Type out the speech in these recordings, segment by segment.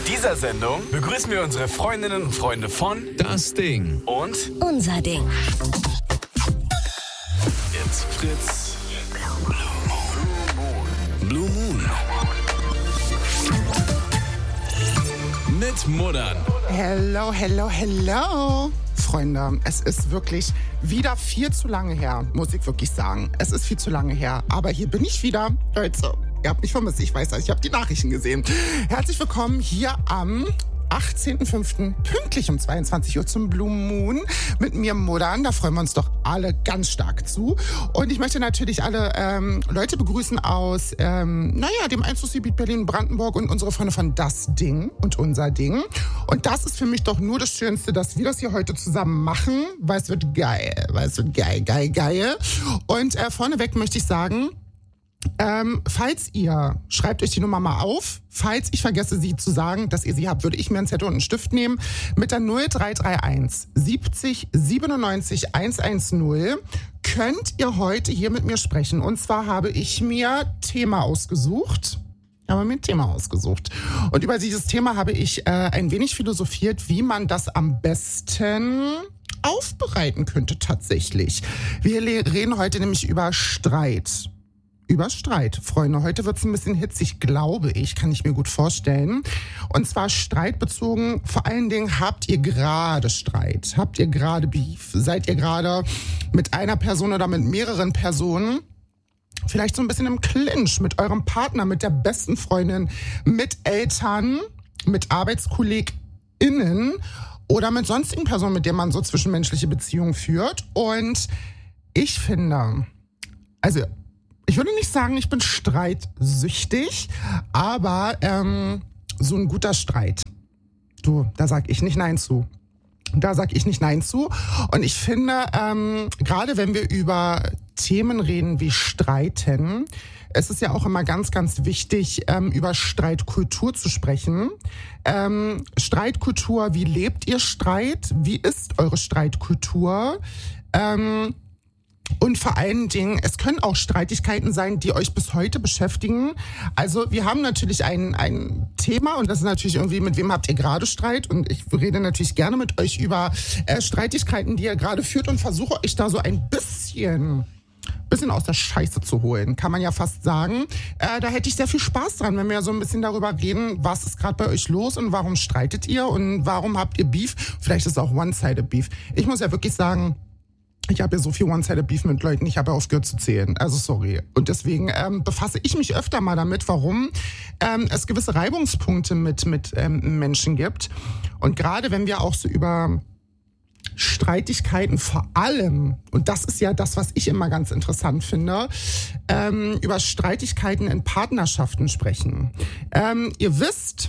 dieser Sendung begrüßen wir unsere Freundinnen und Freunde von Das Ding und Unser Ding. It's Fritz. Blue Moon. mit Muddern. Hello, hello, hello. Freunde, es ist wirklich wieder viel zu lange her, muss ich wirklich sagen. Es ist viel zu lange her, aber hier bin ich wieder. Leute, ihr habt mich vermisst, ich weiß das, ich habe die Nachrichten gesehen. Herzlich willkommen hier am 18.05. pünktlich um 22 Uhr zum Blue Moon mit mir Muddern. Da freuen wir uns doch alle ganz stark zu. Und ich möchte natürlich alle Leute begrüßen aus dem Einzugsgebiet Berlin-Brandenburg und unsere Freunde von Das Ding und Unser Ding. Und das ist für mich doch nur das Schönste, dass wir das hier heute zusammen machen, weil es wird geil. Geil. Und vorneweg möchte ich sagen, falls ihr, schreibt euch die Nummer mal auf, falls ich vergesse sie zu sagen, dass ihr sie habt, würde ich mir einen Zettel und einen Stift nehmen, mit der 0331 70 97 110 könnt ihr heute hier mit mir sprechen. Und zwar habe ich mir Thema ausgesucht. Und über dieses Thema habe ich ein wenig philosophiert, wie man das am besten aufbereiten könnte tatsächlich. Wir reden heute nämlich über Streit. Freunde. Heute wird es ein bisschen hitzig, glaube ich, kann ich mir gut vorstellen. Und zwar streitbezogen, vor allen Dingen, habt ihr gerade Streit? Habt ihr gerade Beef? Seid ihr gerade mit einer Person oder mit mehreren Personen vielleicht so ein bisschen im Clinch mit eurem Partner, mit der besten Freundin, mit Eltern, mit ArbeitskollegInnen oder mit sonstigen Personen, mit denen man so zwischenmenschliche Beziehungen führt? Und ich finde, ich würde nicht sagen, ich bin streitsüchtig, aber so ein guter Streit, da sag ich nicht Nein zu. Und ich finde, gerade wenn wir über Themen reden wie Streiten, es ist ja auch immer ganz, ganz wichtig, über Streitkultur zu sprechen. Streitkultur, wie lebt ihr Streit? Wie ist eure Streitkultur? Und vor allen Dingen, es können auch Streitigkeiten sein, die euch bis heute beschäftigen. Also wir haben natürlich ein Thema und das ist natürlich irgendwie, mit wem habt ihr gerade Streit? Und ich rede natürlich gerne mit euch über Streitigkeiten, die ihr gerade führt und versuche euch da so ein bisschen aus der Scheiße zu holen, kann man ja fast sagen. Da hätte ich sehr viel Spaß dran, wenn wir so ein bisschen darüber reden, was ist gerade bei euch los und warum streitet ihr und warum habt ihr Beef? Vielleicht ist es auch One-Sided Beef. Ich muss ja wirklich sagen, ich habe ja so viel One-Sided Beef mit Leuten, ich habe ja aufgehört zu zählen. Also sorry. Und deswegen befasse ich mich öfter mal damit, warum es gewisse Reibungspunkte mit Menschen gibt. Und gerade wenn wir auch so über Streitigkeiten vor allem, und das ist ja das, was ich immer ganz interessant finde, über Streitigkeiten in Partnerschaften sprechen. Ihr wisst,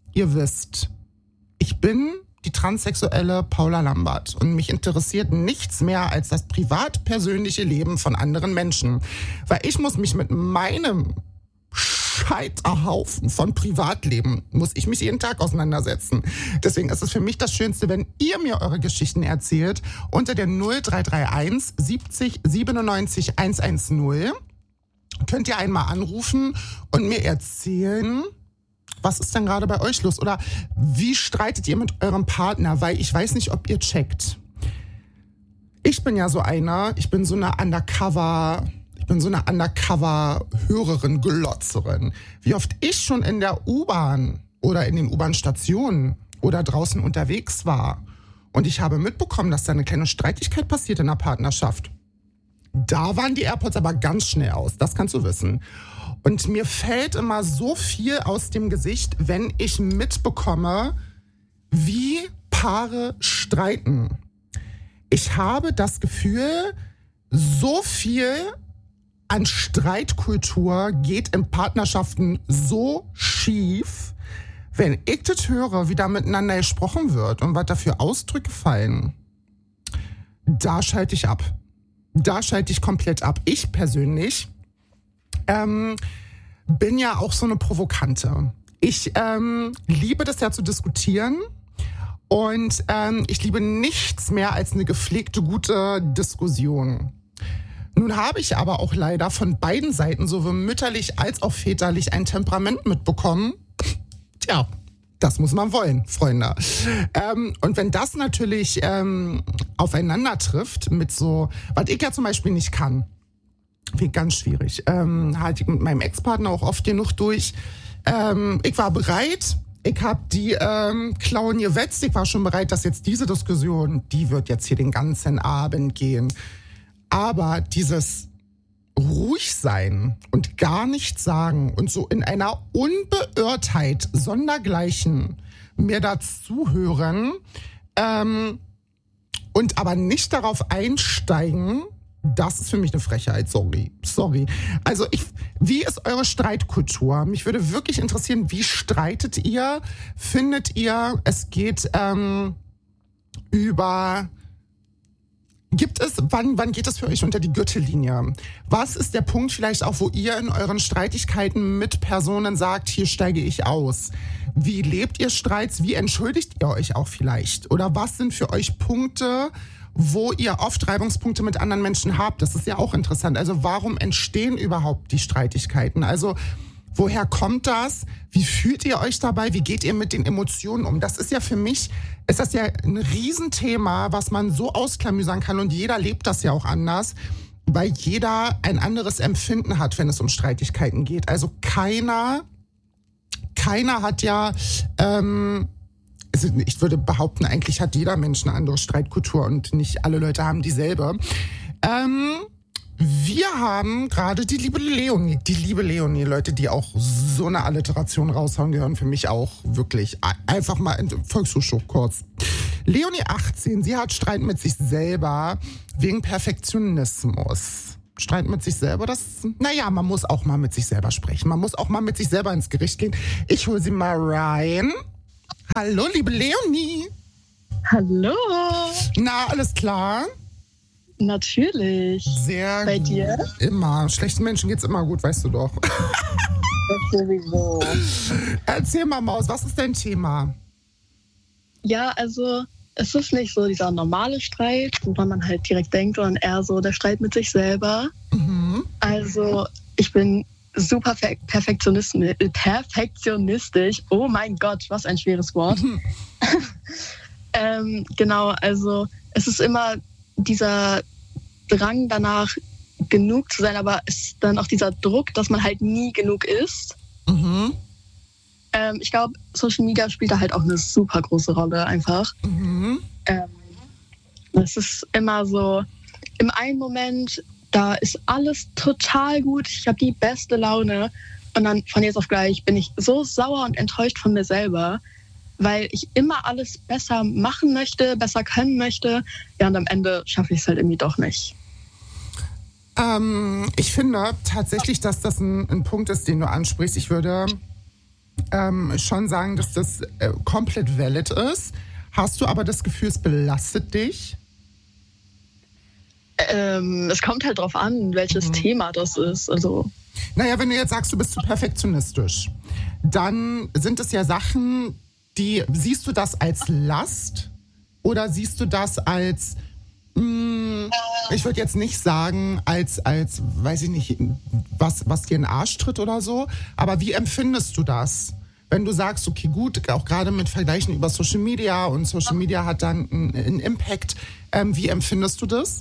ich bin die transsexuelle Paula Lambert. Und mich interessiert nichts mehr als das privat-persönliche Leben von anderen Menschen. Weil ich muss mich mit meinem Scheiterhaufen von Privatleben, muss ich mich jeden Tag auseinandersetzen. Deswegen ist es für mich das Schönste, wenn ihr mir eure Geschichten erzählt unter der 0331 70 97 110. Könnt ihr einmal anrufen und mir erzählen, was ist denn gerade bei euch los? Oder wie streitet ihr mit eurem Partner? Weil ich weiß nicht, ob ihr checkt. Ich bin so eine Undercover-Hörerin, Glotzerin. Wie oft ich schon in der U-Bahn oder in den U-Bahn-Stationen oder draußen unterwegs war. Und ich habe mitbekommen, dass da eine kleine Streitigkeit passiert in der Partnerschaft. Da waren die AirPods aber ganz schnell aus, das kannst du wissen. Und mir fällt immer so viel aus dem Gesicht, wenn ich mitbekomme, wie Paare streiten. Ich habe das Gefühl, so viel an Streitkultur geht in Partnerschaften so schief, wenn ich das höre, wie da miteinander gesprochen wird und was da für Ausdrücke fallen. Da schalte ich ab. Da schalte ich komplett ab. Ich persönlich bin ja auch so eine Provokante. Ich liebe das ja zu diskutieren und ich liebe nichts mehr als eine gepflegte, gute Diskussion. Nun habe ich aber auch leider von beiden Seiten, sowohl mütterlich als auch väterlich, ein Temperament mitbekommen. Tja, Das muss man wollen, Freunde. Und wenn das natürlich aufeinander trifft mit so, was ich ja zum Beispiel nicht kann, finde ich ganz schwierig, halte ich mit meinem Ex-Partner auch oft genug durch. Ich war bereit, ich habe die Klauen gewetzt, ich war schon bereit, dass jetzt diese Diskussion, die wird jetzt hier den ganzen Abend gehen. Aber dieses ruhig sein und gar nichts sagen und so in einer Unbeirrtheit sondergleichen mir dazuhören und aber nicht darauf einsteigen, das ist für mich eine Frechheit, sorry. Also wie ist eure Streitkultur? Mich würde wirklich interessieren, wie streitet ihr? Findet ihr, es geht wann geht es für euch unter die Gürtellinie? Was ist der Punkt vielleicht auch, wo ihr in euren Streitigkeiten mit Personen sagt, hier steige ich aus? Wie lebt ihr Streits? Wie entschuldigt ihr euch auch vielleicht? Oder was sind für euch Punkte, wo ihr oft Reibungspunkte mit anderen Menschen habt? Das ist ja auch interessant. Also warum entstehen überhaupt die Streitigkeiten? Also woher kommt das? Wie fühlt ihr euch dabei? Wie geht ihr mit den Emotionen um? Das ist ja für mich, ist das ja ein Riesenthema, was man so ausklamüsern kann. Und jeder lebt das ja auch anders, weil jeder ein anderes Empfinden hat, wenn es um Streitigkeiten geht. Also keiner hat ja, ich würde behaupten, eigentlich hat jeder Mensch eine andere Streitkultur und nicht alle Leute haben dieselbe. Wir haben gerade die liebe Leonie, Leute, die auch so eine Alliteration raushauen, gehören für mich auch wirklich einfach mal in Volkshochschule kurz. Leonie 18, sie hat Streit mit sich selber wegen Perfektionismus. Streit mit sich selber, man muss auch mal mit sich selber sprechen. Man muss auch mal mit sich selber ins Gericht gehen. Ich hole sie mal rein. Hallo, liebe Leonie. Hallo. Na, alles klar? Natürlich. Sehr Bei gut. dir? Immer. Schlechten Menschen geht's immer gut, weißt du doch. Das sowieso. Erzähl mal, Maus, was ist dein Thema? Ja, also es ist nicht so dieser normale Streit, woran man halt direkt denkt, sondern eher so der Streit mit sich selber. Mhm. Also ich bin super perfektionistisch. Oh mein Gott, was ein schweres Wort. Mhm. Genau, also es ist immer dieser Drang danach, genug zu sein, aber es ist dann auch dieser Druck, dass man halt nie genug ist. Mhm. Ich glaube, Social Media spielt da halt auch eine super große Rolle einfach. Mhm. Es ist immer so, im einen Moment, da ist alles total gut, ich habe die beste Laune und dann von jetzt auf gleich bin ich so sauer und enttäuscht von mir selber, weil ich immer alles besser machen möchte, besser können möchte. Ja, und am Ende schaffe ich es halt irgendwie doch nicht. Ich finde tatsächlich, dass das ein Punkt ist, den du ansprichst. Ich würde schon sagen, dass das komplett valid ist. Hast du aber das Gefühl, es belastet dich? Es kommt halt drauf an, welches Thema das ist. Also Naja, wenn du jetzt sagst, du bist zu perfektionistisch, dann sind es ja Sachen, siehst du das als Last oder siehst du das als, ich würde jetzt nicht sagen, als weiß ich nicht, was dir in den Arsch tritt oder so, aber wie empfindest du das? Wenn du sagst, okay, gut, auch gerade mit Vergleichen über Social Media und Social Media hat dann einen Impact, wie empfindest du das?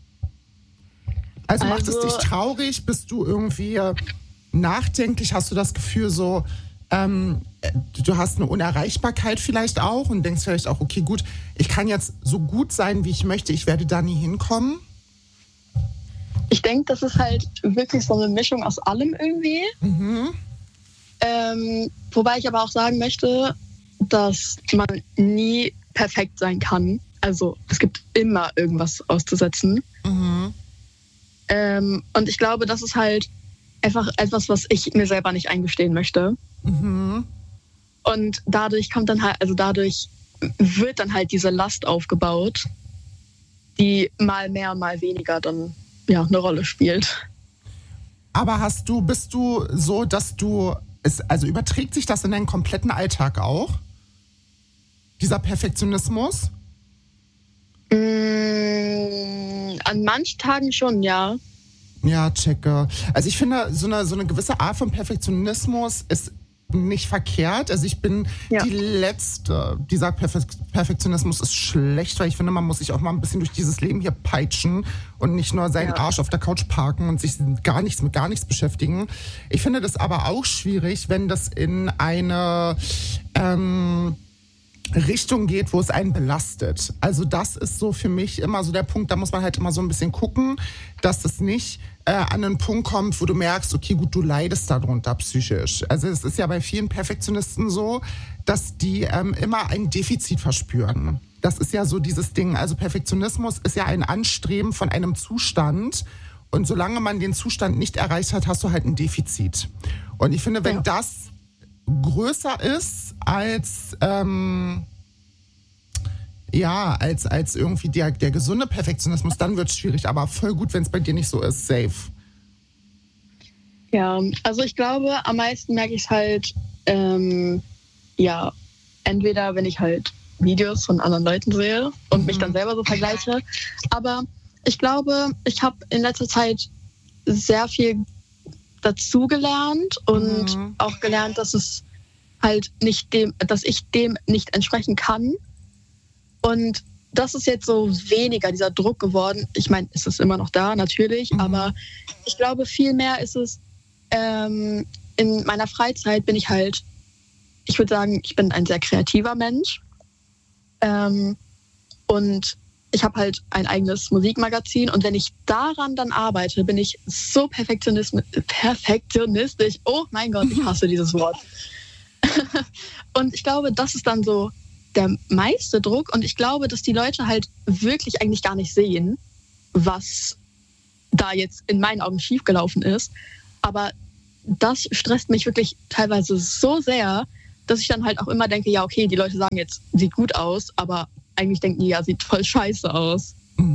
Also macht es dich traurig? Bist du irgendwie nachdenklich? Hast du das Gefühl so, du hast eine Unerreichbarkeit vielleicht auch und denkst vielleicht auch, okay, gut, ich kann jetzt so gut sein, wie ich möchte, ich werde da nie hinkommen? ich denke, das ist halt wirklich so eine Mischung aus allem irgendwie. Mhm. Wobei ich aber auch sagen möchte, dass man nie perfekt sein kann. Also es gibt immer irgendwas auszusetzen. Mhm. Und ich glaube, das ist halt einfach etwas, was ich mir selber nicht eingestehen möchte. Mhm. Und dadurch wird dann halt diese Last aufgebaut, die mal mehr, mal weniger dann ja eine Rolle spielt. Aber bist du so, dass also überträgt sich das in deinen kompletten Alltag auch? Dieser Perfektionismus? An manchen Tagen schon, ja. Ja, checke. Also ich finde, so eine gewisse Art von Perfektionismus ist nicht verkehrt. Also ich bin die Letzte, die sagt, Perfektionismus ist schlecht, weil ich finde, man muss sich auch mal ein bisschen durch dieses Leben hier peitschen und nicht nur seinen Arsch auf der Couch parken und sich mit gar nichts beschäftigen. Ich finde das aber auch schwierig, wenn das in eine Richtung geht, wo es einen belastet. Also das ist so für mich immer so der Punkt, da muss man halt immer so ein bisschen gucken, dass es nicht an einen Punkt kommt, wo du merkst, okay, gut, du leidest darunter psychisch. Also es ist ja bei vielen Perfektionisten so, dass die immer ein Defizit verspüren. Das ist ja so dieses Ding. Also Perfektionismus ist ja ein Anstreben von einem Zustand. Und solange man den Zustand nicht erreicht hat, hast du halt ein Defizit. Und ich finde, wenn das größer ist als als irgendwie der gesunde Perfektionismus, dann wird es schwierig. Aber voll gut, wenn es bei dir nicht so ist. Safe. Ja, also ich glaube, am meisten merke ich es halt, entweder wenn ich halt Videos von anderen Leuten sehe und mich dann selber so vergleiche. Aber ich glaube, ich habe in letzter Zeit sehr viel dazugelernt und auch gelernt, dass es halt dass ich dem nicht entsprechen kann. Und das ist jetzt so weniger dieser Druck geworden. Ich meine, es ist immer noch da, natürlich, aber ich glaube, viel mehr ist es, in meiner Freizeit bin ich halt, ich würde sagen, ich bin ein sehr kreativer Mensch. Und ich habe halt ein eigenes Musikmagazin und wenn ich daran dann arbeite, bin ich so perfektionistisch. Oh mein Gott, ich hasse dieses Wort. Und ich glaube, das ist dann so der meiste Druck und ich glaube, dass die Leute halt wirklich eigentlich gar nicht sehen, was da jetzt in meinen Augen schiefgelaufen ist. Aber das stresst mich wirklich teilweise so sehr, dass ich dann halt auch immer denke, ja okay, die Leute sagen jetzt, sieht gut aus, aber eigentlich denken die, ja, sieht voll scheiße aus.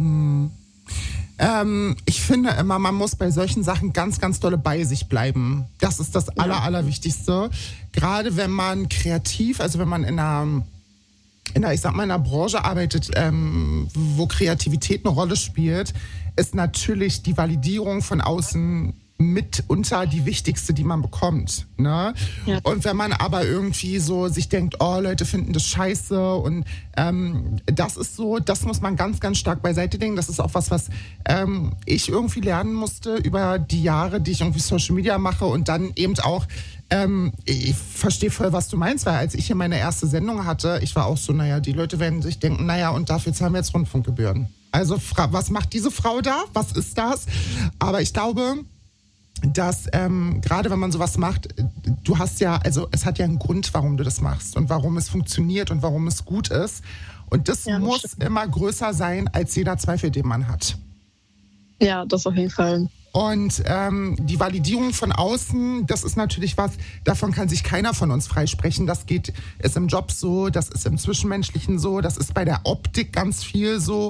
Ich finde immer, man muss bei solchen Sachen ganz, ganz dolle bei sich bleiben. Das ist das Allerwichtigste. Gerade wenn man kreativ, also wenn man in einer Branche arbeitet, wo Kreativität eine Rolle spielt, ist natürlich die Validierung von außen mitunter die wichtigste, die man bekommt. Ne? Ja. Und wenn man aber irgendwie so sich denkt, oh, Leute finden das scheiße und das ist so, das muss man ganz, ganz stark beiseite legen. Das ist auch was ich irgendwie lernen musste über die Jahre, die ich irgendwie Social Media mache und dann eben auch ich verstehe voll, was du meinst, weil als ich hier meine erste Sendung hatte, ich war auch so, die Leute werden sich denken, und dafür zahlen wir jetzt Rundfunkgebühren. Also was macht diese Frau da? Was ist das? Aber ich glaube, dass gerade wenn man sowas macht, du hast ja, also es hat ja einen Grund, warum du das machst und warum es funktioniert und warum es gut ist. Und das muss immer größer sein als jeder Zweifel, den man hat. Ja, das auf jeden Fall. Und die Validierung von außen, das ist natürlich was, davon kann sich keiner von uns freisprechen. Das ist im Job so, das ist im Zwischenmenschlichen so, das ist bei der Optik ganz viel so.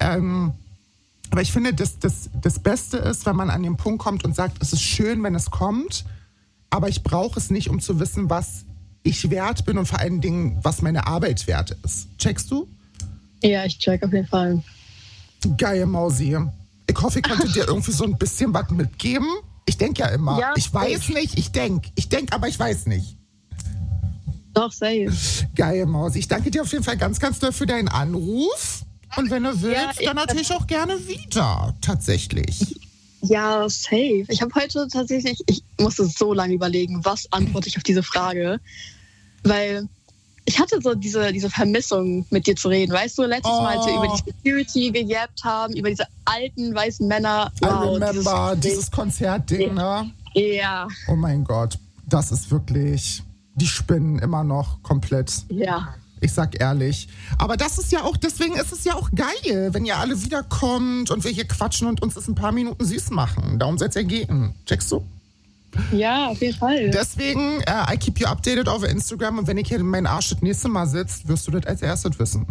Aber ich finde, das Beste ist, wenn man an den Punkt kommt und sagt, es ist schön, wenn es kommt, aber ich brauche es nicht, um zu wissen, was ich wert bin und vor allen Dingen, was meine Arbeit wert ist. Checkst du? Ja, ich check auf jeden Fall. Geil, Mausi. Ich hoffe, ich konnte dir irgendwie so ein bisschen was mitgeben. Ich denke ja immer, ich weiß nicht, ich denke, aber ich weiß nicht. Doch, safe. Geil, Mausi. Ich danke dir auf jeden Fall ganz, ganz doll für deinen Anruf. Und wenn du willst, dann natürlich auch gerne wieder, tatsächlich. Ja, safe. Ich habe heute tatsächlich, ich musste so lange überlegen, was antworte ich auf diese Frage. Weil ich hatte so diese Vermissung, mit dir zu reden. Weißt du, letztes Mal, als wir über die Security gejappt haben, über diese alten weißen Männer. Wow, I remember, dieses Konzertding, ne? Ja. Oh mein Gott, das ist wirklich, die spinnen immer noch komplett. Ja. Ich sag ehrlich. Aber das ist ja auch, deswegen ist es ja auch geil, wenn ihr alle wiederkommt und wir hier quatschen und uns das ein paar Minuten süß machen. Darum soll es ja gehen. Checkst du? Ja, auf jeden Fall. Deswegen, I keep you updated auf Instagram und wenn ich hier in meinem Arsch das nächste Mal sitzt, wirst du das als erstes wissen.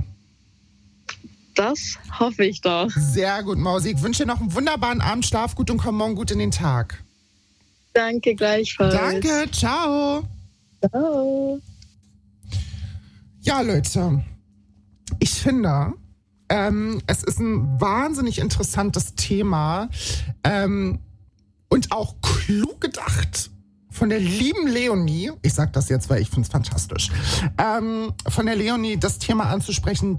Das hoffe ich doch. Sehr gut, Mausi. Ich wünsche dir noch einen wunderbaren Abend, schlaf gut und komm morgen gut in den Tag. Danke, gleichfalls. Danke, ciao. Ciao. Ja, Leute, ich finde, es ist ein wahnsinnig interessantes Thema und auch klug gedacht von der lieben Leonie, ich sag das jetzt, weil ich finde es fantastisch, von der Leonie das Thema anzusprechen,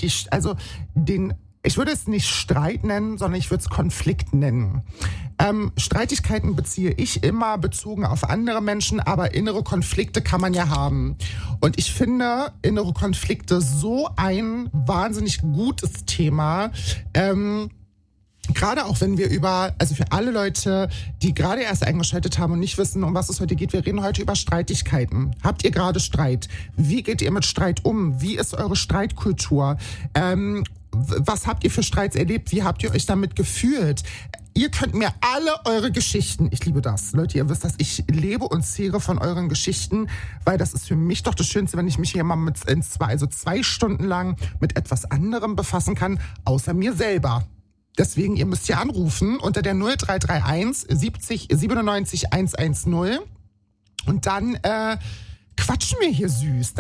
ich würde es nicht Streit nennen, sondern ich würde es Konflikt nennen. Streitigkeiten beziehe ich immer bezogen auf andere Menschen, aber innere Konflikte kann man ja haben. Und ich finde innere Konflikte so ein wahnsinnig gutes Thema. Gerade auch wenn wir also für alle Leute, die gerade erst eingeschaltet haben und nicht wissen, um was es heute geht, wir reden heute über Streitigkeiten. Habt ihr gerade Streit? Wie geht ihr mit Streit um? Wie ist eure Streitkultur? Was habt ihr für Streits erlebt? Wie habt ihr euch damit gefühlt? Ihr könnt mir alle eure Geschichten, ich liebe das, Leute, ihr wisst das, ich lebe und zehre von euren Geschichten, weil das ist für mich doch das Schönste, wenn ich mich hier mal 2 Stunden lang mit etwas anderem befassen kann, außer mir selber. Deswegen, ihr müsst hier anrufen unter der 0331 70 97 110 und dann quatschen wir hier süß.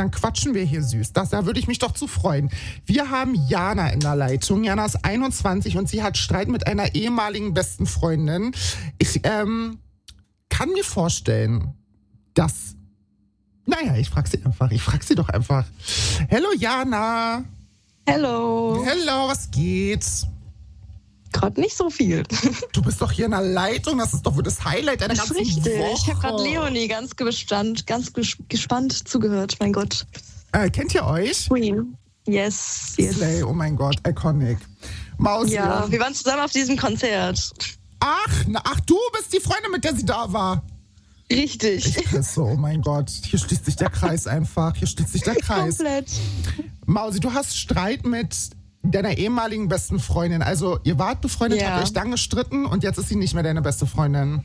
Da würde ich mich doch zu freuen. Wir haben Jana in der Leitung. Jana ist 21 und sie hat Streit mit einer ehemaligen besten Freundin. Ich kann mir vorstellen, dass... Naja, ich frag sie doch einfach. Hallo Jana. Hello. Hello, was geht's? Gerade nicht so viel. Du bist doch hier in der Leitung, das ist doch wohl das Highlight einer ganzen richtig. Woche. Ich habe gerade Leonie ganz gespannt zugehört, mein Gott. Kennt ihr euch? Queen. Yes. Slay, oh mein Gott, iconic. Mausi. Ja, wir waren zusammen auf diesem Konzert. Ach, du bist die Freundin, mit der sie da war. Richtig. Ich pisse, oh mein Gott. Hier schließt sich der Kreis einfach. Komplett. Mausi, du hast Streit mit deiner ehemaligen besten Freundin. Also ihr wart befreundet, habt euch dann gestritten und jetzt ist sie nicht mehr deine beste Freundin.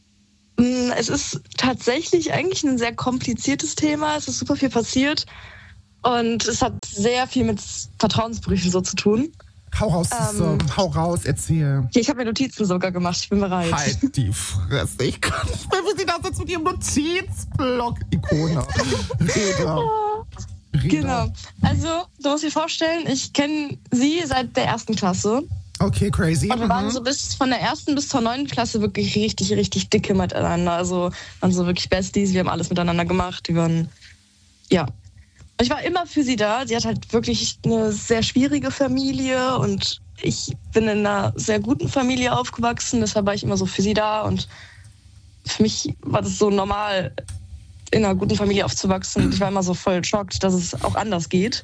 Es ist tatsächlich eigentlich ein sehr kompliziertes Thema. Es ist super viel passiert und es hat sehr viel mit Vertrauensbrüchen so zu tun. Hau raus, erzähl. Ich habe mir Notizen sogar gemacht, ich bin bereit. Halt die Fresse, ich kann nicht mehr, wie sie da sitzt mit ihrem Notizblock-Ikone. Rede. Genau. Also, du musst dir vorstellen, ich kenne sie seit der 1. Klasse. Okay, crazy. Und wir waren so von der 1. bis zur 9. Klasse wirklich richtig, richtig dicke miteinander. Also, waren so wirklich Besties. Wir haben alles miteinander gemacht. Wir waren, ja. Ich war immer für sie da. Sie hat halt wirklich eine sehr schwierige Familie und ich bin in einer sehr guten Familie aufgewachsen. Deshalb war ich immer so für sie da und für mich war das so normal, in einer guten Familie aufzuwachsen. Ich war immer so voll schockt, dass es auch anders geht.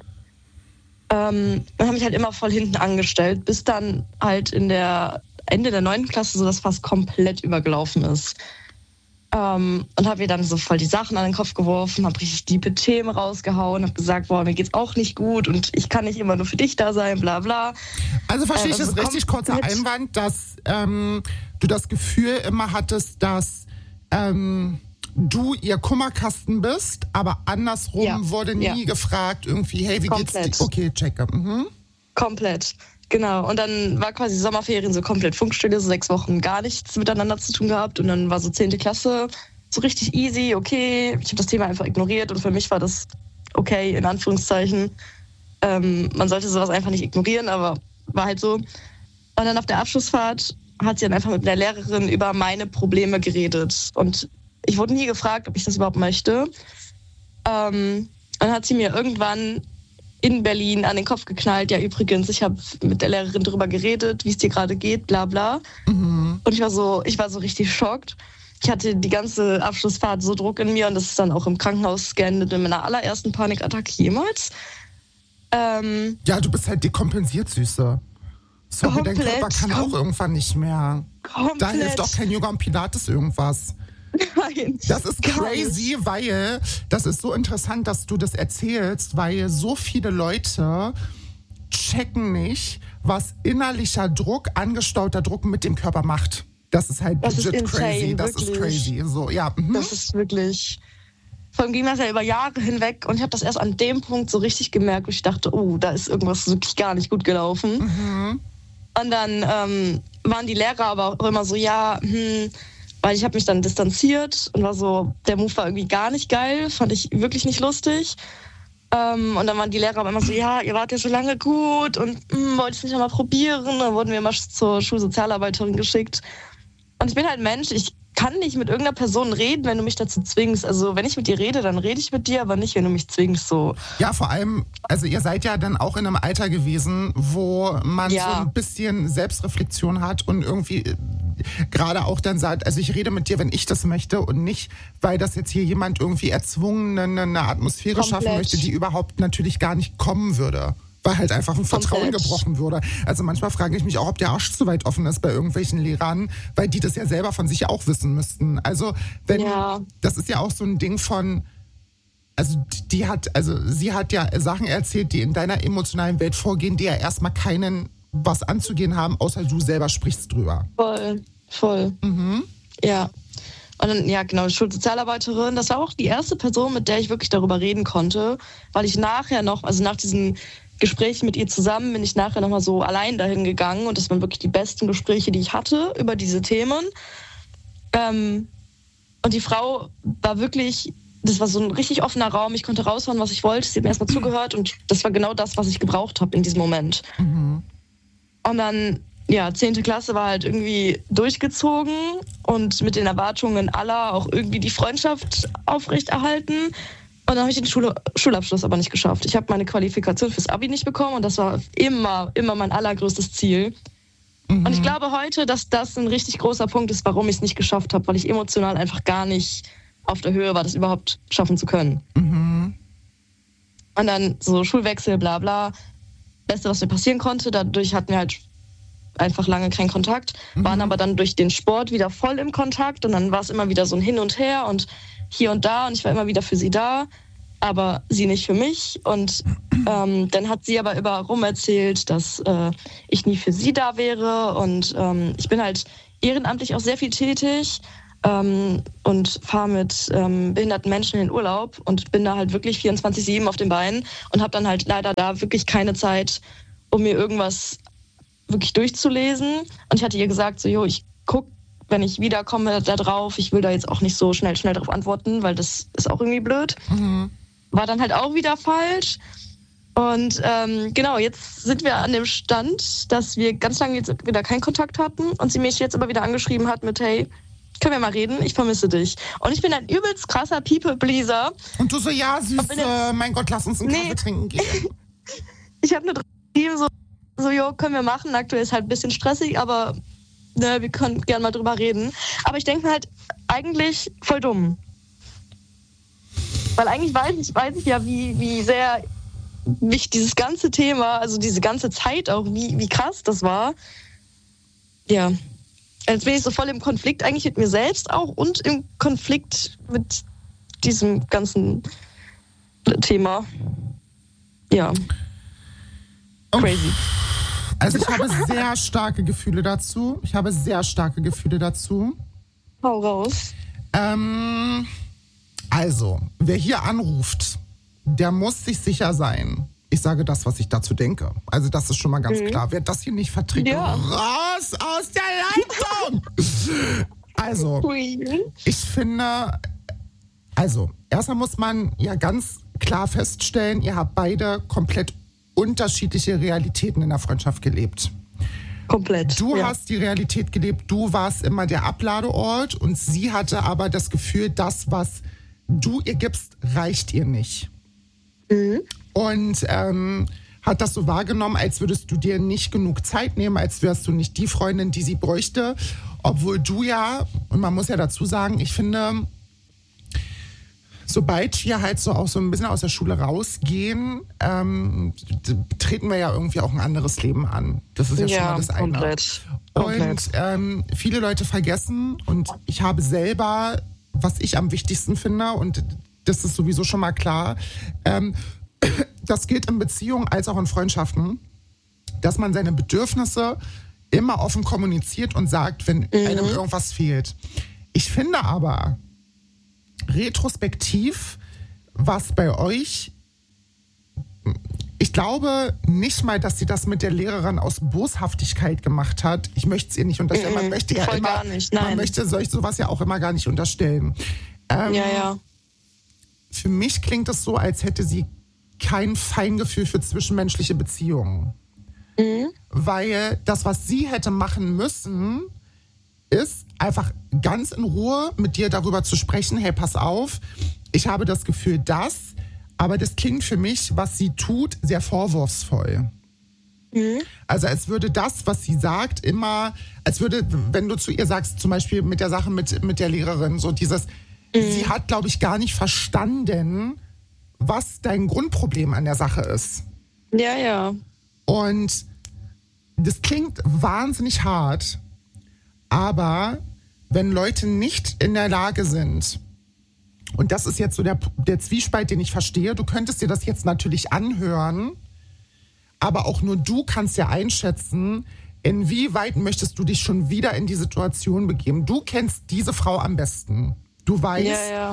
Dann habe ich halt immer voll hinten angestellt, bis dann halt Ende der 9. Klasse so das fast komplett übergelaufen ist. Und habe ihr dann so voll die Sachen an den Kopf geworfen, habe richtig diepe Themen rausgehauen, habe gesagt, boah, mir geht's auch nicht gut und ich kann nicht immer nur für dich da sein, bla bla. Also verstehe ich das richtig, kurzer Einwand, dass du das Gefühl immer hattest, dass du ihr Kummerkasten bist, aber andersrum wurde nie gefragt, irgendwie, hey, wie geht's dir? Okay, checke. Komplett, genau. Und dann war quasi Sommerferien so komplett Funkstille, so 6 Wochen gar nichts miteinander zu tun gehabt. Und dann war so 10. Klasse so richtig easy, okay. Ich habe das Thema einfach ignoriert und für mich war das okay, in Anführungszeichen. Man sollte sowas einfach nicht ignorieren, aber war halt so. Und dann auf der Abschlussfahrt hat sie dann einfach mit der Lehrerin über meine Probleme geredet. Und ich wurde nie gefragt, ob ich das überhaupt möchte. Dann hat sie mir irgendwann in Berlin an den Kopf geknallt, ja übrigens, ich habe mit der Lehrerin drüber geredet, wie es dir gerade geht, bla bla. Und ich war so richtig schockt. Ich hatte die ganze Abschlussfahrt so Druck in mir und das ist dann auch im Krankenhaus geendet in meiner allerersten Panikattacke jemals. Ja, du bist halt dekompensiert, Süße. Sorry, dein Körper kann auch irgendwann nicht mehr. Komplett. Da hilft auch kein Yoga und Pilates irgendwas. Nein. Das ist crazy, weil das ist so interessant, dass du das erzählst, weil so viele Leute checken nicht, was innerlicher Druck, angestauter Druck mit dem Körper macht. Das ist halt legit crazy. Das ist crazy. So, ja. Das ist wirklich. Vor allem ging das ja über Jahre hinweg und ich habe das erst an dem Punkt so richtig gemerkt, wo ich dachte, oh, da ist irgendwas wirklich gar nicht gut gelaufen. Und dann waren die Lehrer aber auch immer so, weil ich habe mich dann distanziert und war so, der Move war irgendwie gar nicht geil, fand ich wirklich nicht lustig. Und dann waren die Lehrer aber immer so, ja, ihr wart ja so lange gut und wollt es nicht einmal probieren. Dann wurden wir immer zur Schulsozialarbeiterin geschickt. Und ich bin halt Mensch, ich kann nicht mit irgendeiner Person reden, wenn du mich dazu zwingst. Also wenn ich mit dir rede, dann rede ich mit dir, aber nicht, wenn du mich zwingst. So. Ja, vor allem, also ihr seid ja dann auch in einem Alter gewesen, wo man so ein bisschen Selbstreflexion hat und irgendwie gerade auch dann sagt, also ich rede mit dir, wenn ich das möchte und nicht, weil das jetzt hier jemand irgendwie erzwungen eine Atmosphäre schaffen möchte, die überhaupt natürlich gar nicht kommen würde. Weil halt einfach ein Vertrauen gebrochen würde. Also manchmal frage ich mich auch, ob der Arsch zu weit offen ist bei irgendwelchen Lehrern, weil die das ja selber von sich auch wissen müssten. Also wenn das ist ja auch so ein Ding von, also sie hat ja Sachen erzählt, die in deiner emotionalen Welt vorgehen, die ja erstmal keinen was anzugehen haben, außer du selber sprichst drüber. Voll. Mhm. Ja. Und dann, ja, genau, Schulsozialarbeiterin, das war auch die erste Person, mit der ich wirklich darüber reden konnte, weil ich nachher noch, also nach diesen Gesprächen mit ihr zusammen, bin ich nachher nochmal so allein dahin gegangen und das waren wirklich die besten Gespräche, die ich hatte über diese Themen. Und die Frau war wirklich, das war so ein richtig offener Raum, ich konnte raushauen, was ich wollte, sie hat mir erstmal zugehört und das war genau das, was ich gebraucht habe in diesem Moment. Mhm. Und dann, 10. Klasse war halt irgendwie durchgezogen und mit den Erwartungen aller auch irgendwie die Freundschaft aufrechterhalten. Und dann habe ich den Schulabschluss aber nicht geschafft. Ich habe meine Qualifikation fürs Abi nicht bekommen und das war immer mein allergrößtes Ziel. Mhm. Und ich glaube heute, dass das ein richtig großer Punkt ist, warum ich es nicht geschafft habe, weil ich emotional einfach gar nicht auf der Höhe war, das überhaupt schaffen zu können. Mhm. Und dann so Schulwechsel, bla bla. Beste, was mir passieren konnte. Dadurch hatten wir halt einfach lange keinen Kontakt, waren aber dann durch den Sport wieder voll im Kontakt und dann war es immer wieder so ein Hin und Her und hier und da und ich war immer wieder für sie da, aber sie nicht für mich und dann hat sie aber immer rum erzählt, dass ich nie für sie da wäre und ich bin halt ehrenamtlich auch sehr viel tätig und fahre mit behinderten Menschen in den Urlaub und bin da halt wirklich 24/7 auf den Beinen und habe dann halt leider da wirklich keine Zeit, um mir irgendwas wirklich durchzulesen. Und ich hatte ihr gesagt, so, ich gucke, wenn ich wiederkomme, da drauf. Ich will da jetzt auch nicht so schnell drauf antworten, weil das ist auch irgendwie blöd. Mhm. War dann halt auch wieder falsch. Und genau, jetzt sind wir an dem Stand, dass wir ganz lange jetzt wieder keinen Kontakt hatten und sie mich jetzt aber wieder angeschrieben hat mit, hey, können wir mal reden? Ich vermisse dich. Und ich bin ein übelst krasser People-Pleaser. Und du so, ja, Süße, mein Gott, lass uns einen Kaffee trinken gehen. Ich habe nur geschrieben, so, jo, können wir machen. Aktuell ist halt ein bisschen stressig, aber ne, wir können gerne mal drüber reden. Aber ich denke mir halt, eigentlich voll dumm. Weil eigentlich weiß ich ja, wie sehr mich dieses ganze Thema, also diese ganze Zeit auch, wie krass das war. Ja, jetzt bin ich so voll im Konflikt eigentlich mit mir selbst auch und im Konflikt mit diesem ganzen Thema. Ja. Crazy. Also ich habe sehr starke Gefühle dazu. Hau raus. Also, wer hier anruft, der muss sich sicher sein. Ich sage das, was ich dazu denke. Also das ist schon mal ganz klar. Wer das hier nicht verträgt, raus aus der Leitung! Also, ich finde, erstmal muss man ja ganz klar feststellen, ihr habt beide komplett unterschiedliche Realitäten in der Freundschaft gelebt. Komplett. Du hast die Realität gelebt, du warst immer der Abladeort und sie hatte aber das Gefühl, das, was du ihr gibst, reicht ihr nicht. Mhm. Und hat das so wahrgenommen, als würdest du dir nicht genug Zeit nehmen, als wärst du nicht die Freundin, die sie bräuchte. Obwohl du ja, und man muss ja dazu sagen, ich finde, sobald wir halt so auch so ein bisschen aus der Schule rausgehen, treten wir ja irgendwie auch ein anderes Leben an. Das ist ja schon mal das eine. Komplett. Und viele Leute vergessen, und ich habe selber, was ich am wichtigsten finde, und das ist sowieso schon mal klar, das gilt in Beziehungen als auch in Freundschaften, dass man seine Bedürfnisse immer offen kommuniziert und sagt, wenn einem irgendwas fehlt. Ich finde aber, retrospektiv, was bei euch, ich glaube nicht mal, dass sie das mit der Lehrerin aus Boshaftigkeit gemacht hat. Ich möchte es ihr nicht unterstellen. Man möchte ja immer, gar nicht, nein. Man möchte sowas ja auch immer gar nicht unterstellen. Für mich klingt es so, als hätte sie kein Feingefühl für zwischenmenschliche Beziehungen. Weil das, was sie hätte machen müssen, ist einfach ganz in Ruhe mit dir darüber zu sprechen, hey, pass auf, ich habe das Gefühl, aber das klingt für mich, was sie tut, sehr vorwurfsvoll. Also als würde das, was sie sagt, immer, als würde, wenn du zu ihr sagst, zum Beispiel mit der Sache mit der Lehrerin, so dieses, sie hat, glaube ich, gar nicht verstanden, was dein Grundproblem an der Sache ist. Ja, ja. Und das klingt wahnsinnig hart, aber wenn Leute nicht in der Lage sind, und das ist jetzt so der Zwiespalt, den ich verstehe, du könntest dir das jetzt natürlich anhören, aber auch nur du kannst ja einschätzen, inwieweit möchtest du dich schon wieder in die Situation begeben. Du kennst diese Frau am besten. Du weißt,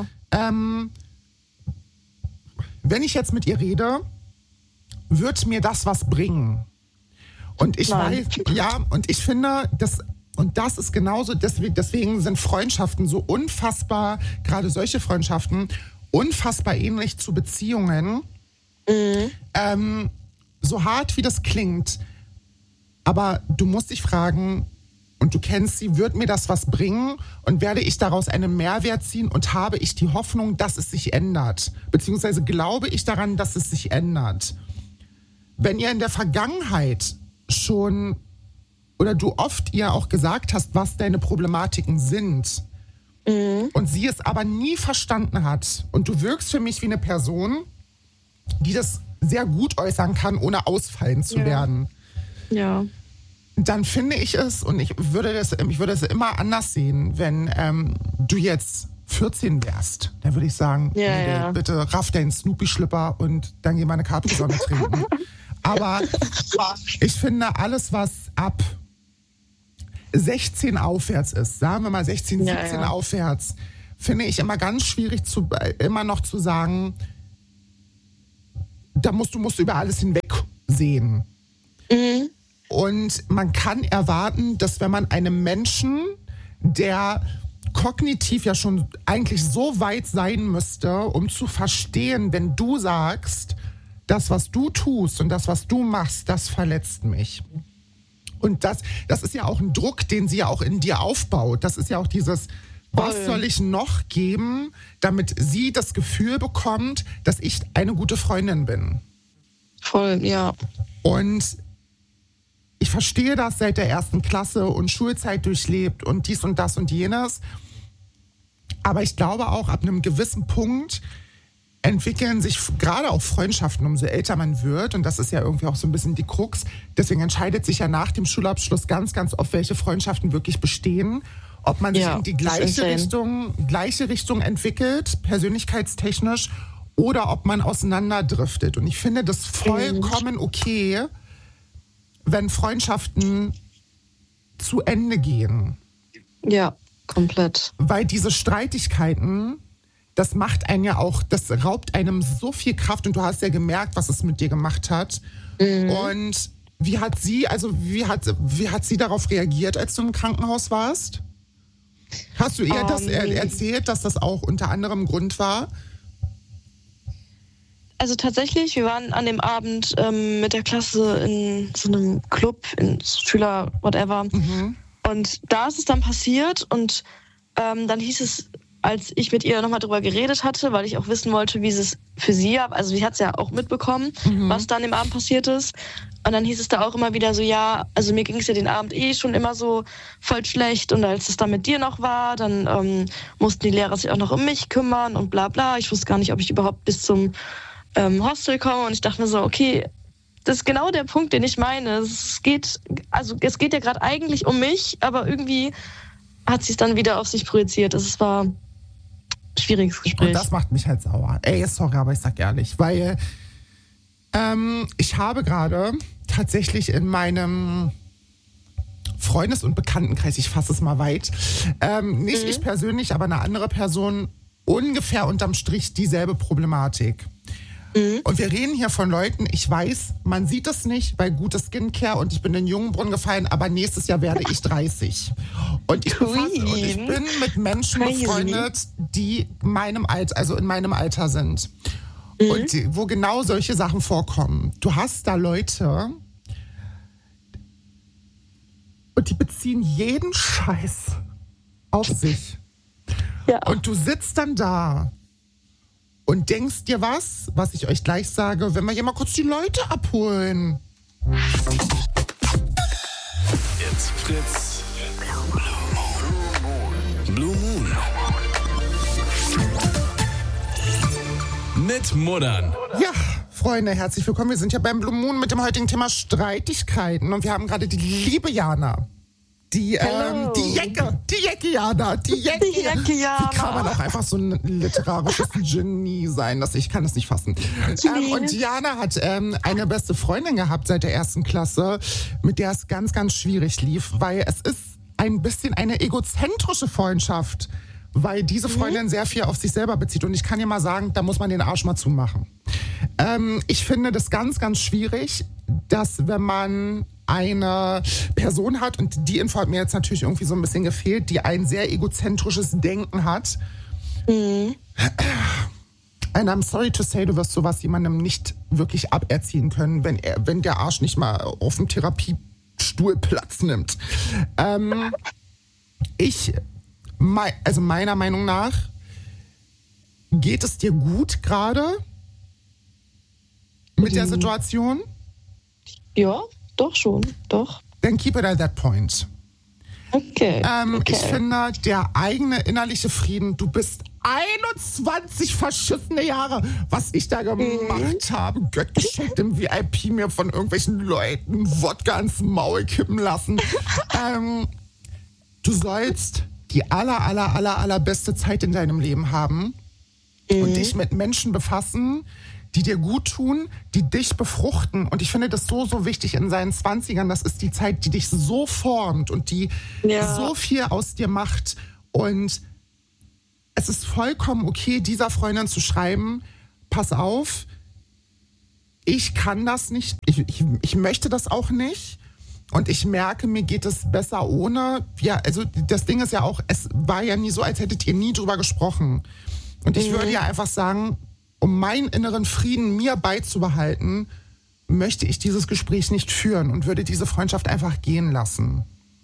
wenn ich jetzt mit ihr rede, wird mir das was bringen. Und ich weiß, und ich finde, das ist genauso, deswegen sind Freundschaften so unfassbar, gerade solche Freundschaften, unfassbar ähnlich zu Beziehungen. So hart wie das klingt, aber du musst dich fragen, und du kennst sie, wird mir das was bringen und werde ich daraus einen Mehrwert ziehen und habe ich die Hoffnung, dass es sich ändert? Beziehungsweise glaube ich daran, dass es sich ändert? Wenn ihr in der Vergangenheit schon oder du oft ihr auch gesagt hast, was deine Problematiken sind und sie es aber nie verstanden hat und du wirkst für mich wie eine Person, die das sehr gut äußern kann, ohne ausfallen zu werden. Ja. Dann finde ich es, und ich würde es immer anders sehen, wenn du jetzt 14 wärst. Dann würde ich sagen, bitte raff deinen Snoopy-Schlipper und dann geh mal eine Capri-Sonne trinken. Aber ich finde, alles, was ab 16 aufwärts ist, sagen wir mal 16, 17 aufwärts, finde ich immer ganz schwierig, immer noch zu sagen, da musst du über alles hinweg sehen. Und man kann erwarten, dass wenn man einem Menschen, der kognitiv ja schon eigentlich so weit sein müsste, um zu verstehen, wenn du sagst, das, was du tust und das, was du machst, das verletzt mich. Und das ist ja auch ein Druck, den sie ja auch in dir aufbaut. Das ist ja auch dieses, was soll ich noch geben, damit sie das Gefühl bekommt, dass ich eine gute Freundin bin. Voll, ja. Und ich verstehe das seit der 1. Klasse und Schulzeit durchlebt und dies und das und jenes. Aber ich glaube auch, ab einem gewissen Punkt entwickeln sich gerade auch Freundschaften, umso älter man wird. Und das ist ja irgendwie auch so ein bisschen die Krux. Deswegen entscheidet sich ja nach dem Schulabschluss ganz, ganz oft, welche Freundschaften wirklich bestehen. Ob man sich in die gleiche Richtung entwickelt, persönlichkeitstechnisch, oder ob man auseinanderdriftet. Und ich finde das vollkommen okay, wenn Freundschaften zu Ende gehen. Ja, komplett. Weil diese Streitigkeiten, das macht einen ja auch, das raubt einem so viel Kraft und du hast ja gemerkt, was es mit dir gemacht hat. Und wie hat sie darauf reagiert, als du im Krankenhaus warst? Hast du ihr das erzählt, dass das auch unter anderem Grund war? Also tatsächlich, wir waren an dem Abend mit der Klasse in so einem Club, in Schüler, whatever. Und da ist es dann passiert und dann hieß es, als ich mit ihr nochmal drüber geredet hatte, weil ich auch wissen wollte, wie es für sie, also sie hat es ja auch mitbekommen, was dann im Abend passiert ist. Und dann hieß es da auch immer wieder so, ja, also mir ging es ja den Abend schon immer so voll schlecht. Und als es dann mit dir noch war, dann mussten die Lehrer sich auch noch um mich kümmern und bla bla. Ich wusste gar nicht, ob ich überhaupt bis zum Hostel komme. Und ich dachte mir so, okay, das ist genau der Punkt, den ich meine. Es geht ja gerade eigentlich um mich, aber irgendwie hat sie es dann wieder auf sich projiziert. Es war ein schwieriges Gespräch. Und das macht mich halt sauer. Ey, sorry, aber ich sag ehrlich, weil ich habe gerade tatsächlich in meinem Freundes- und Bekanntenkreis, ich fasse es mal weit, nicht ich persönlich, aber eine andere Person, ungefähr unterm Strich dieselbe Problematik. Und wir reden hier von Leuten, ich weiß, man sieht es nicht, weil gutes Skincare und ich bin in den Jungenbrunnen gefallen, aber nächstes Jahr werde ich 30. Und ich bin mit Menschen befreundet, die in meinem Alter sind. Und wo genau solche Sachen vorkommen. Du hast da Leute und die beziehen jeden Scheiß auf sich. Ja. Und du sitzt dann da und denkst dir was ich euch gleich sage, wenn wir hier mal kurz die Leute abholen. Jetzt Fritz. Blue Moon. Mit Muddern. Ja, Freunde, herzlich willkommen. Wir sind ja beim Blue Moon mit dem heutigen Thema Streitigkeiten. Und wir haben gerade die liebe Jana. Die Jecke Jana. Die Jecke Jana. Wie kann man auch einfach so ein literarisches Genie sein? Ich kann das nicht fassen. Und Jana hat eine beste Freundin gehabt seit der 1. Klasse, mit der es ganz, ganz schwierig lief, weil es ist ein bisschen eine egozentrische Freundschaft, weil diese Freundin sehr viel auf sich selber bezieht. Und ich kann dir mal sagen, da muss man den Arsch mal zumachen. Ich finde das ganz, ganz schwierig, dass wenn man eine Person hat, und die Info hat mir jetzt natürlich irgendwie so ein bisschen gefehlt, die ein sehr egozentrisches Denken hat. And I'm sorry to say, du wirst sowas jemandem nicht wirklich aberziehen können, wenn der Arsch nicht mal auf dem Therapiestuhl Platz nimmt. Meiner Meinung nach geht es dir gut gerade mit der Situation? Ja, doch schon, doch. Then keep it at that point. Okay. Ich finde, der eigene innerliche Frieden, du bist 21 verschissene Jahre, was ich da gemacht habe, Gott geschenkt im VIP mir von irgendwelchen Leuten Wodka ins Maul kippen lassen. Du sollst die allerbeste Zeit in deinem Leben haben und dich mit Menschen befassen, die dir gut tun, die dich befruchten. Und ich finde das so wichtig in seinen 20ern. Das ist die Zeit, die dich so formt und die so viel aus dir macht. Und es ist vollkommen okay, dieser Freundin zu schreiben, pass auf, ich kann das nicht, ich möchte das auch nicht. Und ich merke, mir geht es besser ohne. Ja, also das Ding ist ja auch, es war ja nie so, als hättet ihr nie drüber gesprochen. Und ich würde ja einfach sagen, um meinen inneren Frieden mir beizubehalten, möchte ich dieses Gespräch nicht führen und würde diese Freundschaft einfach gehen lassen.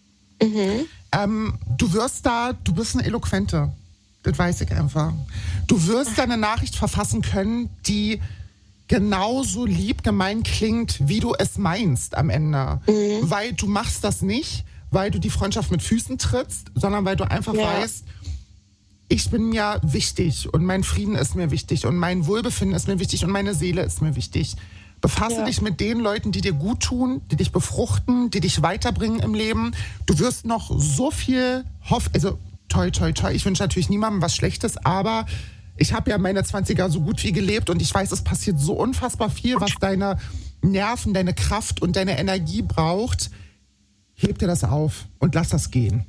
Du bist eine Eloquente. Das weiß ich einfach. Du wirst da eine Nachricht verfassen können, die genauso lieb gemein klingt, wie du es meinst am Ende. Weil du machst das nicht, weil du die Freundschaft mit Füßen trittst, sondern weil du einfach weißt, ich bin mir wichtig und mein Frieden ist mir wichtig und mein Wohlbefinden ist mir wichtig und meine Seele ist mir wichtig. Befasse dich mit den Leuten, die dir gut tun, die dich befruchten, die dich weiterbringen im Leben. Du wirst noch so viel also toi, toi, toi. Ich wünsche natürlich niemandem was Schlechtes, aber ich habe ja meine 20er so gut wie gelebt und ich weiß, es passiert so unfassbar viel, was deine Nerven, deine Kraft und deine Energie braucht. Heb dir das auf und lass das gehen.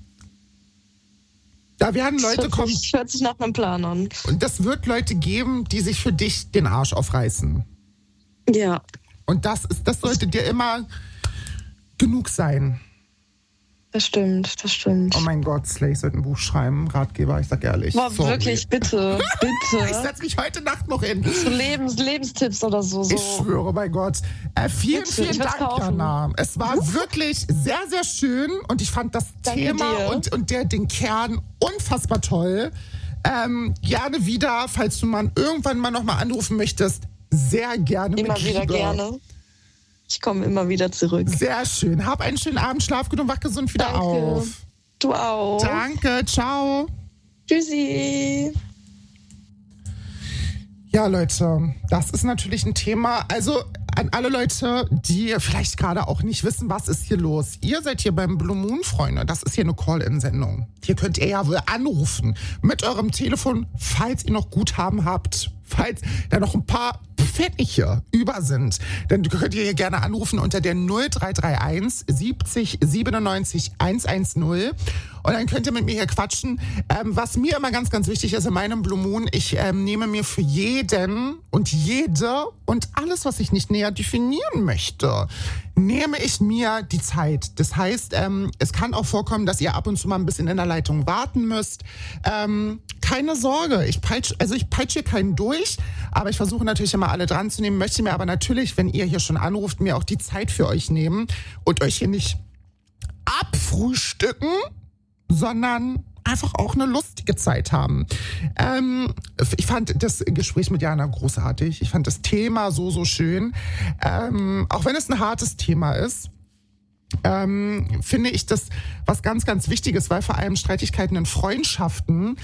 Da werden Leute kommen. Das hört sich nach einem Plan an. Und das wird Leute geben, die sich für dich den Arsch aufreißen. Ja. Und das sollte dir immer genug sein. Das stimmt. Oh mein Gott, Slay sollte ein Buch schreiben, Ratgeber, ich sag ehrlich. Boah, wirklich, bitte. Ich setz mich heute Nacht noch hin. So Lebenstipps oder so. Ich schwöre, bei Gott. Vielen Dank, Jana. Es war wirklich sehr, sehr schön und ich fand das Thema und den Kern unfassbar toll. Gerne wieder, falls du irgendwann mal nochmal anrufen möchtest, sehr gerne. Immer wieder gerne. Ich komme immer wieder zurück. Sehr schön. Hab einen schönen Abend, schlaf gut und wach gesund wieder auf. Du auch. Danke, ciao. Tschüssi. Ja, Leute, das ist natürlich ein Thema. Also an alle Leute, die vielleicht gerade auch nicht wissen, was ist hier los. Ihr seid hier beim Blue Moon, Freunde. Das ist hier eine Call-In-Sendung. Hier könnt ihr ja wohl anrufen mit eurem Telefon, falls ihr noch Guthaben habt. Falls da noch ein paar Pfennige über sind, dann könnt ihr hier gerne anrufen unter der 0331 70 97 110 und dann könnt ihr mit mir hier quatschen. Was mir immer ganz, ganz wichtig ist in meinem Blue Moon, ich nehme mir für jeden und jede und alles, was ich nicht näher definieren möchte, nehme ich mir die Zeit. Das heißt, es kann auch vorkommen, dass ihr ab und zu mal ein bisschen in der Leitung warten müsst. Keine Sorge, ich peitsche hier keinen durch, aber ich versuche natürlich immer alle dran zu nehmen, möchte mir aber natürlich, wenn ihr hier schon anruft, mir auch die Zeit für euch nehmen und euch hier nicht abfrühstücken, sondern einfach auch eine lustige Zeit haben. Ich fand das Gespräch mit Jana großartig. Ich fand das Thema so schön. Auch wenn es ein hartes Thema ist, finde ich das was ganz, ganz Wichtiges, weil vor allem Streitigkeiten in Freundschaften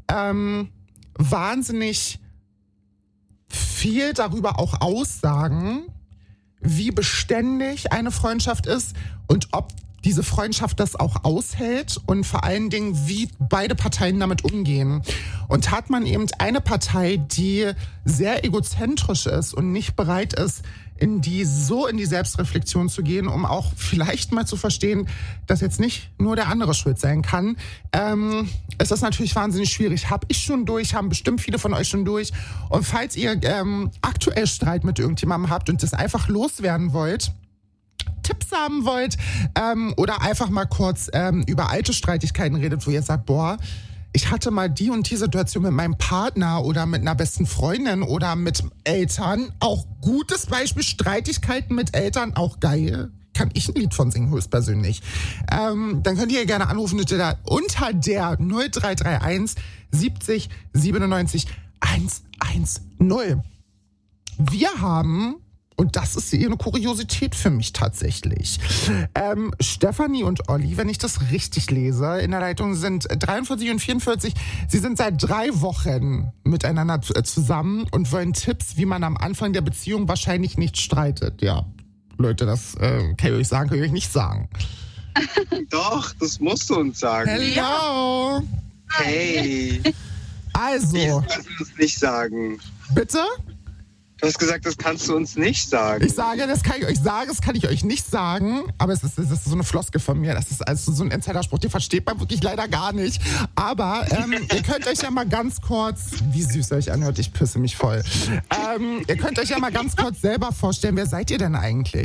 wahnsinnig viel darüber auch aussagen, wie beständig eine Freundschaft ist und ob diese Freundschaft das auch aushält und vor allen Dingen, wie beide Parteien damit umgehen. Und hat man eben eine Partei, die sehr egozentrisch ist und nicht bereit ist, in die Selbstreflexion zu gehen, um auch vielleicht mal zu verstehen, dass jetzt nicht nur der andere schuld sein kann, ist das natürlich wahnsinnig schwierig. Hab ich schon durch, haben bestimmt viele von euch schon durch. Und falls ihr aktuell Streit mit irgendjemandem habt und das einfach loswerden wollt, Tipps haben wollt oder einfach mal kurz über alte Streitigkeiten redet, wo ihr sagt, boah, ich hatte mal die und die Situation mit meinem Partner oder mit einer besten Freundin oder mit Eltern. Auch gutes Beispiel, Streitigkeiten mit Eltern, auch geil. Kann ich ein Lied von singen, höchstpersönlich. Dann könnt ihr gerne anrufen unter der 0331 70 97 110. Wir haben... Und das ist eine Kuriosität für mich tatsächlich. Stefanie und Olli, wenn ich das richtig lese, in der Leitung sind 43 und 44. Sie sind seit 3 Wochen miteinander zusammen und wollen Tipps, wie man am Anfang der Beziehung wahrscheinlich nicht streitet. Ja, Leute, das kann ich euch sagen, kann ich euch nicht sagen. Doch, das musst du uns sagen. Hello! Hey! Also... Das kannst du uns nicht sagen. Bitte? Du hast gesagt, das kannst du uns nicht sagen. Ich sage, das kann ich euch sagen, das kann ich euch nicht sagen, aber es ist so eine Floskel von mir, das ist also so ein Insiderspruch, den versteht man wirklich leider gar nicht. Aber ihr könnt euch ja mal ganz kurz, wie süß euch anhört, ich pisse mich voll. Ihr könnt euch ja mal ganz kurz selber vorstellen, wer seid ihr denn eigentlich?